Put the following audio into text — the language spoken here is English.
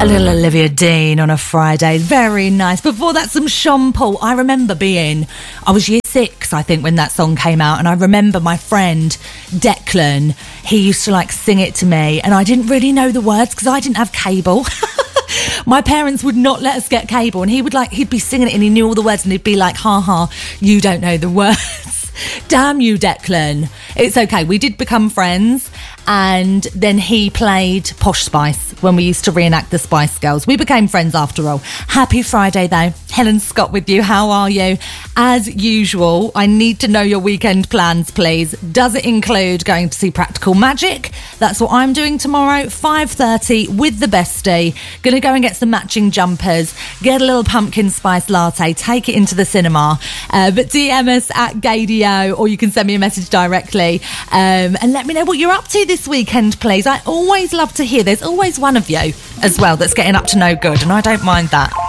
A little Olivia Dean on a Friday. Very nice. Before that, some Sean Paul. I remember I was year 6, I think, when that song came out. And I remember my friend Declan, he used to sing it to me. And I didn't really know the words because I didn't have cable. My parents would not let us get cable. And he'd be singing it and he knew all the words. And he'd be like, ha ha, you don't know the words. Damn you, Declan. It's okay. We did become friends, and then he played Posh Spice when we used to reenact the Spice Girls. We became friends after all. Happy Friday, though. Helen Scott with you. How are you? As usual, I need to know your weekend plans, please. Does it include going to see Practical Magic? That's what I'm doing tomorrow, 5:30 with the bestie. Gonna go and get some matching jumpers, get a little pumpkin spice latte, take it into the cinema. But DM us at Gadio, or you can send me a message directly, and let me know what you're up to this weekend, please. I always love to hear. There's always one of you as well that's getting up to no good, and I don't mind that.